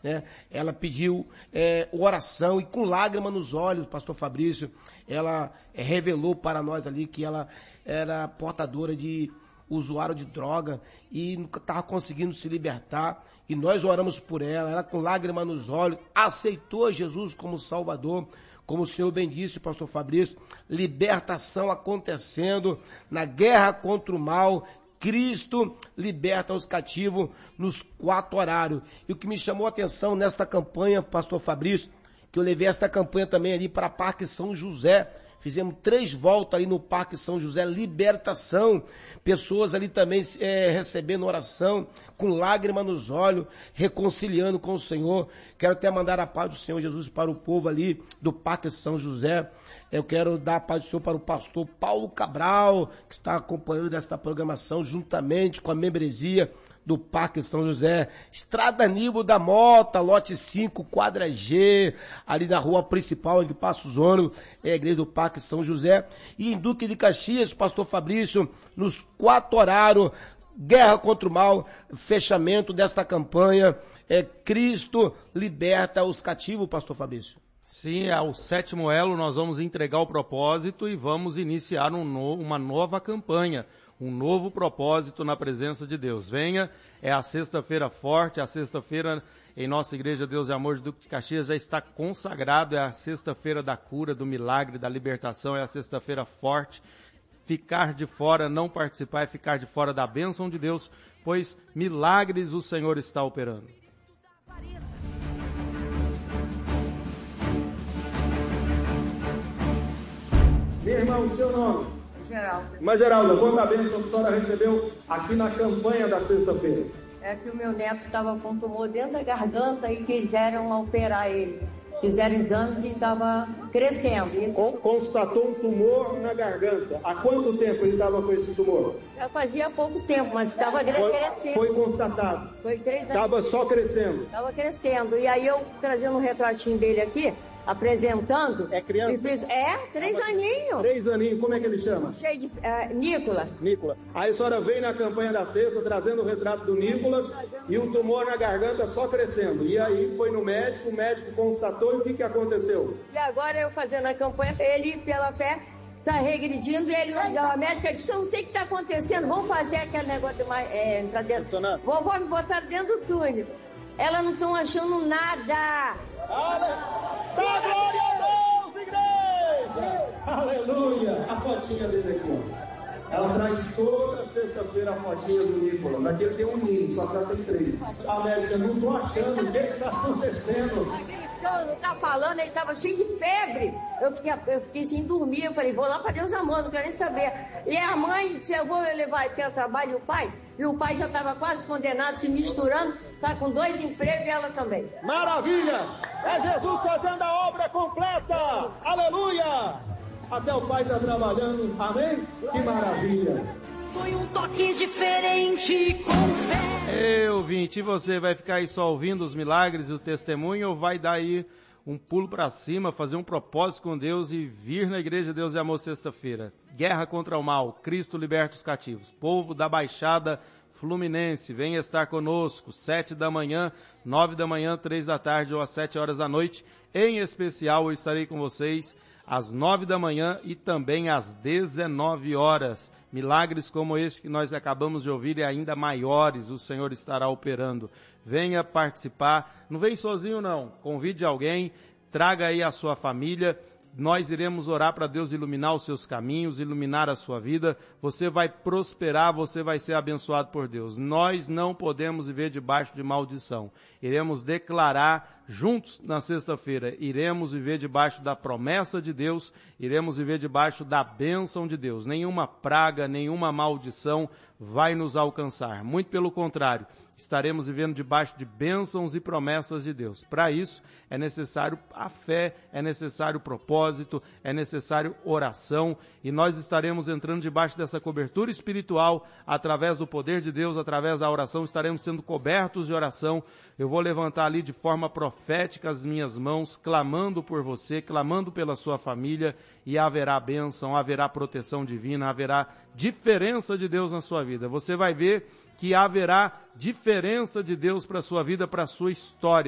né? Ela pediu oração e com lágrima nos olhos, pastor Fabrício, ela revelou para nós ali que ela era portadora de usuário de droga e nunca estava conseguindo se libertar, e nós oramos por ela com lágrima nos olhos, aceitou Jesus como Salvador, como o Senhor bem disse, pastor Fabrício, libertação acontecendo na guerra contra o mal. Cristo liberta os cativos nos 4 horários. E o que me chamou a atenção nesta campanha, pastor Fabrício, que eu levei esta campanha também ali para Parque São José. Fizemos 3 voltas ali no Parque São José, libertação. Pessoas ali também recebendo oração, com lágrima nos olhos, reconciliando com o Senhor. Quero até mandar a paz do Senhor Jesus para o povo ali do Parque São José. Eu quero dar a paz do Senhor para o pastor Paulo Cabral, que está acompanhando esta programação juntamente com a membresia do Parque São José. Estrada Aníbal da Mota, lote 5, quadra G, ali na rua principal, onde passa os ônibus, é a igreja do Parque São José. E em Duque de Caxias, pastor Fabrício, nos 4 horários, guerra contra o mal, fechamento desta campanha, Cristo liberta os cativos, pastor Fabrício. Sim, ao 7º elo nós vamos entregar o propósito e vamos iniciar uma nova campanha, um novo propósito na presença de Deus. Venha, é a sexta-feira forte, a sexta-feira em nossa Igreja Deus e Amor de Duque de Caxias já está consagrado, é a sexta-feira da cura, do milagre, da libertação, é a sexta-feira forte. Ficar de fora, não participar, é ficar de fora da bênção de Deus, pois milagres o Senhor está operando. Minha irmã, o seu nome? Geralda. Mas Geralda, quanta bênção que a senhora recebeu aqui na campanha da sexta-feira? É que o meu neto estava com tumor dentro da garganta e quiseram operar ele. Fizeram exames e estava crescendo. Constatou um tumor na garganta. Há quanto tempo ele estava com esse tumor? Já fazia pouco tempo, mas estava crescendo. Foi constatado? Foi 3 anos. Estava só crescendo? Estava crescendo. E aí eu trazendo um retratinho dele aqui, apresentando. É criança? E fiz, 3 aninhos. 3 aninhos, como é que ele chama? Cheio de... Nicolas. Nicolas. Aí a senhora veio na campanha da sexta, trazendo o retrato do Nicolas, e o tumor na garganta só crescendo. E aí foi no médico, o médico constatou, e o que aconteceu? E agora eu fazendo a campanha, ele pela fé está regredindo, e ele não deu a médica, disse, eu não sei o que está acontecendo, vamos fazer aquele negócio de entrar dentro. Vovó me botaram dentro do túnel. Elas não estão achando nada. Dá glória a Deus, igreja! Aleluia! A fotinha dele aqui, ó. Ela traz toda sexta-feira a fotinha do Nicolas. Daqui ele tem um ninho, só que ela tem 3. A médica, não tô achando o que está acontecendo. Aquele cano tá falando, ele tava cheio de febre. Eu fiquei sem dormir. Eu falei, vou lá para Deus amor, não quero nem saber. E a mãe disse, eu vou levar até o trabalho, e o pai já estava quase condenado, se misturando, tá com 2 empregos e ela também. Maravilha! É Jesus fazendo a obra completa! Aleluia! Até o pai está trabalhando, amém? Que maravilha! Foi um toque diferente, com fé. Ouvinte, e você vai ficar aí só ouvindo os milagres e o testemunho, ou vai dar aí um pulo para cima, fazer um propósito com Deus e vir na Igreja Deus e Amor sexta-feira? Guerra contra o mal, Cristo liberta os cativos. Povo da Baixada Fluminense, venha estar conosco, 7 da manhã, 9 da manhã, 3 da tarde ou às 7 horas da noite. Em especial, eu estarei com vocês às 9 da manhã e também às 19 horas. Milagres como este que nós acabamos de ouvir e ainda maiores o Senhor estará operando. Venha participar, não vem sozinho não, convide alguém, traga aí a sua família. Nós iremos orar para Deus iluminar os seus caminhos, iluminar a sua vida. Você vai prosperar, você vai ser abençoado por Deus. Nós não podemos viver debaixo de maldição. Iremos declarar juntos na sexta-feira. Iremos viver debaixo da promessa de Deus. Iremos viver debaixo da bênção de Deus. Nenhuma praga, nenhuma maldição vai nos alcançar. Muito pelo contrário. Estaremos vivendo debaixo de bênçãos e promessas de Deus. Para isso, é necessário a fé, é necessário propósito, é necessário oração. E nós estaremos entrando debaixo dessa cobertura espiritual, através do poder de Deus, através da oração, estaremos sendo cobertos de oração. Eu vou levantar ali de forma profética as minhas mãos, clamando por você, clamando pela sua família, e haverá bênção, haverá proteção divina, haverá diferença de Deus na sua vida. Você vai ver que haverá diferença de Deus para a sua vida, para a sua história.